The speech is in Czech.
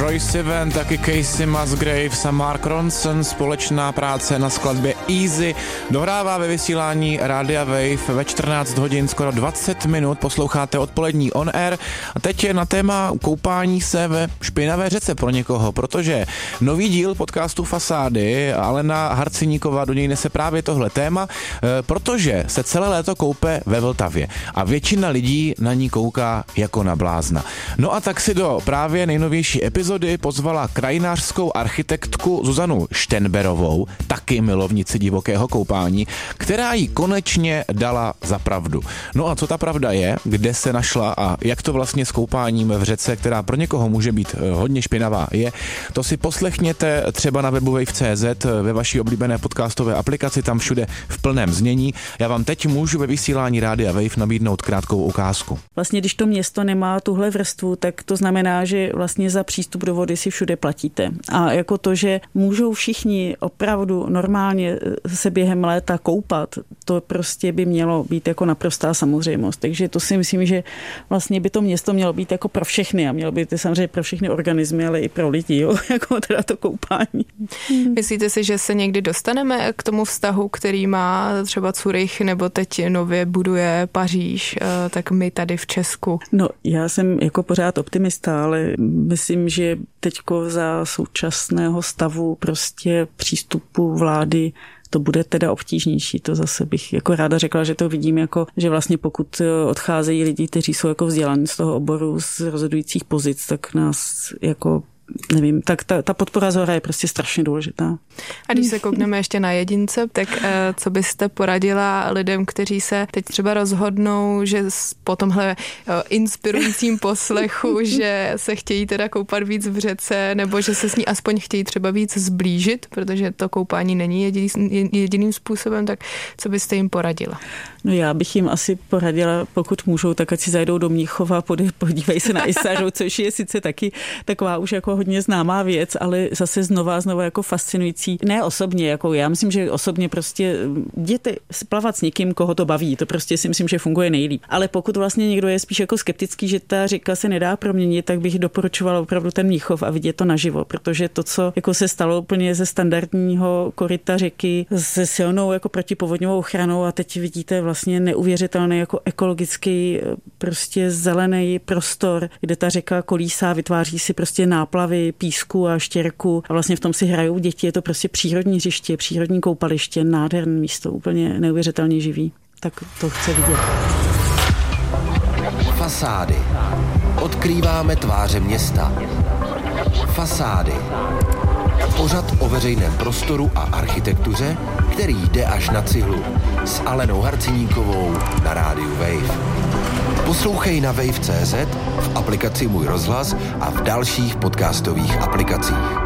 Troye Sivan, taky Casey Musgraves a Mark Ronson, společná práce na skladbě Easy, dohrává ve vysílání Rádia Wave ve 14 hodin skoro 20 minut, posloucháte odpolední On Air a teď je na téma koupání se ve špinavé řece pro někoho, protože nový díl podcastu Fasády Alena Harciníková do něj nese právě tohle téma, protože se celé léto koupe ve Vltavě a většina lidí na ní kouká jako na blázna. No a tak si do právě nejnovější epizody pozvala krajinářskou architektku Zuzanu Štenberovou, taky milovnici divokého koupání, která jí konečně dala za pravdu. No a co ta pravda je, kde se našla a jak to vlastně s koupáním v řece, která pro někoho může být hodně špinavá, je, to si poslechněte třeba na webu wave.cz, ve vaší oblíbené podcastové aplikaci, tam všude v plném znění. Já vám teď můžu ve vysílání Rádia Wave nabídnout krátkou ukázku. Vlastně, když to město nemá tuhle vrstvu, tak to znamená, že vlastně za přístup do vody si všude platíte. A jako to, že můžou všichni opravdu normálně se během léta koupat, to prostě by mělo být jako naprostá samozřejmost. Takže to si myslím, že vlastně by to město mělo být jako pro všechny a mělo by to samozřejmě pro všechny organismy, ale i pro lidi, jo? Jako teda to koupání. Myslíte si, že se někdy dostaneme k tomu vztahu, který má třeba Zurich nebo teď nově buduje Paříž, tak my tady v Česku? No, já jsem jako pořád optimista, ale myslím, že teďko za současného stavu prostě přístupu vlády to bude teda obtížnější. To zase bych jako ráda řekla, že to vidím jako, že vlastně pokud odcházejí lidi, kteří jsou jako vzdělaní z toho oboru, z rozhodujících pozic, tak nás jako nevím, tak ta podpora zhora je prostě strašně důležitá. A když se koukneme ještě na jedince, tak co byste poradila lidem, kteří se teď třeba rozhodnou, že po tomhle inspirujícím poslechu, že se chtějí teda koupat víc v řece, nebo že se s ní aspoň chtějí třeba víc zblížit, protože to koupání není jediným způsobem, tak co byste jim poradila? No já bych jim asi poradila, pokud můžou, tak ať si zajdou do Mnichova, podívají se na Isaru, což je sice taky taková už jako hodně známá věc, ale zase znova jako fascinující. Ne osobně, jako já myslím, že osobně prostě jděte plavat s někým, koho to baví. To prostě si myslím, že funguje nejlíp. Ale pokud vlastně někdo je spíš jako skeptický, že ta řeka se nedá proměnit, tak bych doporučovala opravdu ten Mnichov a vidět to naživo, protože to, co jako se stalo úplně ze standardního koryta řeky se silnou jako protipovodňovou ochranou a teď vidíte vlastně neuvěřitelný jako ekologický prostě zelený prostor, kde ta řeka kolísá, vytváří si prostě náplavy písku a štěrku a vlastně v tom si hrajou děti, je to prostě přírodní hřiště, přírodní koupaliště, nádherné místo, úplně neuvěřitelně živý. Tak to chce vidět. Fasády. Odkrýváme tváře města. Fasády. Pořad o veřejném prostoru a architektuře, který jde až na cihlu. S Alenou Harciníkovou na rádiu Wave. Poslouchej na wave.cz, v aplikaci Můj rozhlas a v dalších podcastových aplikacích.